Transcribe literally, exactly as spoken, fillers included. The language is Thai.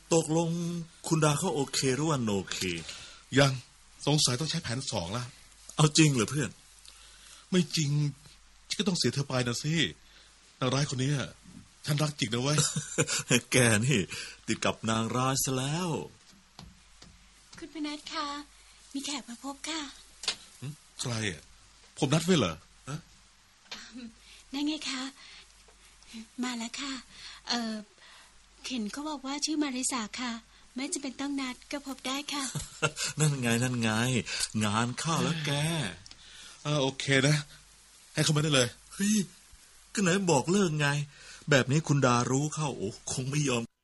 ตกลงคุณดาเขาโอเคหรือว่าโนเคยังสงสัยต้องใช้แผนสองละเอาจริงเหรอเพื่อนไม่จริงฉันก็ต้องเสียเธอไปนะสินางร้ายคนนี้ฉันรักจริงนะเว้ยแกนี่ติดกับนางร้ายซะแล้วคุณพนัทคะมีแขกมาพบค่ะใครอ่ะผมนัดไว้เหรอนั่นไงคะมาแล้วค่ะเออเข็นเขาบอกว่าชื่อมาริสาค่ะไม่จำเป็นต้องนัดก็พบได้ค่ะนั่นไงนั่นไงงานเข้าแล้วแกเออโอเคนะให้เขามาได้เลยเฮ้ยก็ไหนบอกเลิกไงแบบนี้คุณดารู้เข้าโอ้คงไม่ยอม